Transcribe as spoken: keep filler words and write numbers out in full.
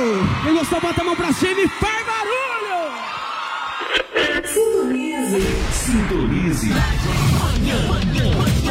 Quem gostou, bota a mão pra cima e faz barulho! Sintonize. Sintonize. Manhã, manhã, manhã.